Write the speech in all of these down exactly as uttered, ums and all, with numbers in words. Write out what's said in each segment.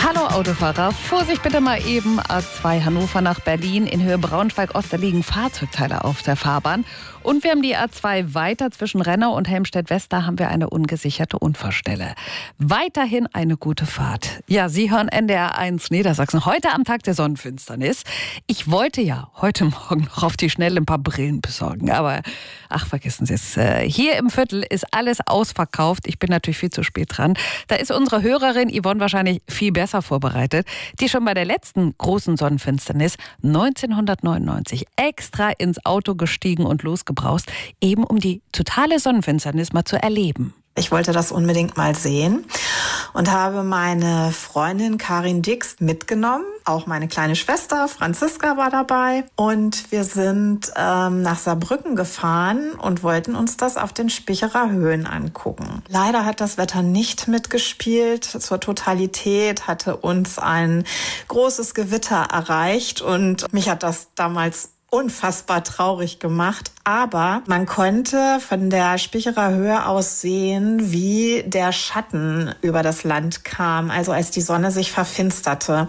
Hallo Autofahrer, Vorsicht bitte mal eben, A zwei Hannover nach Berlin, in Höhe Braunschweig-Ost, da liegen Fahrzeugteile auf der Fahrbahn. Und wir haben die A zwei weiter zwischen Rennau und Helmstedt-West, da haben wir eine ungesicherte Unfallstelle. Weiterhin eine gute Fahrt. Ja, Sie hören N D R eins Niedersachsen, heute am Tag der Sonnenfinsternis. Ich wollte ja heute Morgen noch auf die Schnelle ein paar Brillen besorgen, aber ach, vergessen Sie es. Hier im Viertel ist alles ausverkauft. Ich bin natürlich viel zu spät dran. Da ist unsere Hörerin Yvonne wahrscheinlich viel besser vorbereitet, die schon bei der letzten großen Sonnenfinsternis neunzehnhundertneunundneunzig extra ins Auto gestiegen und losgebraust, eben um die totale Sonnenfinsternis mal zu erleben. Ich wollte das unbedingt mal sehen und habe meine Freundin Karin Dix mitgenommen. Auch meine kleine Schwester Franziska war dabei. Und wir sind ähm, nach Saarbrücken gefahren und wollten uns das auf den Spicherer Höhen angucken. Leider hat das Wetter nicht mitgespielt. Zur Totalität hatte uns ein großes Gewitter erreicht und mich hat das damals unfassbar traurig gemacht, aber man konnte von der Spicherer Höhe aus sehen, wie der Schatten über das Land kam, also als die Sonne sich verfinsterte.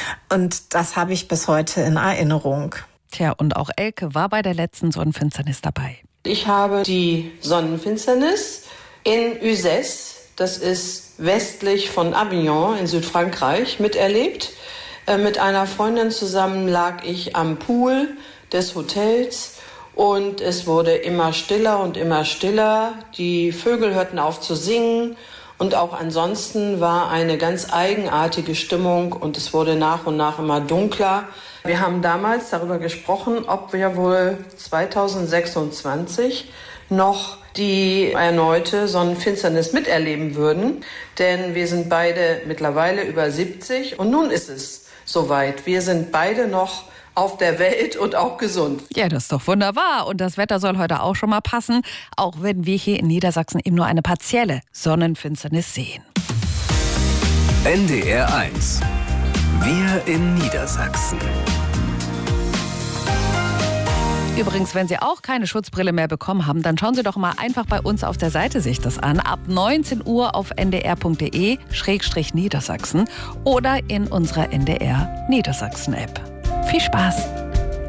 Und das habe ich bis heute in Erinnerung. Tja, und auch Elke war bei der letzten Sonnenfinsternis dabei. Ich habe die Sonnenfinsternis in Uzès, das ist westlich von Avignon in Südfrankreich, miterlebt. Mit einer Freundin zusammen lag ich am Pool des Hotels und es wurde immer stiller und immer stiller. Die Vögel hörten auf zu singen und auch ansonsten war eine ganz eigenartige Stimmung und es wurde nach und nach immer dunkler. Wir haben damals darüber gesprochen, ob wir wohl zweitausendsechsundzwanzig noch die erneute Sonnenfinsternis miterleben würden, denn wir sind beide mittlerweile über siebzig und nun ist es soweit. Wir sind beide noch auf der Welt und auch gesund. Ja, das ist doch wunderbar. Und das Wetter soll heute auch schon mal passen, auch wenn wir hier in Niedersachsen eben nur eine partielle Sonnenfinsternis sehen. N D R eins. Wir in Niedersachsen. Übrigens, wenn Sie auch keine Schutzbrille mehr bekommen haben, dann schauen Sie doch mal einfach bei uns auf der Seite sich das an. Ab neunzehn Uhr auf n d r punkt d e Schrägstrich Niedersachsen oder in unserer N D R Niedersachsen App. Viel Spaß!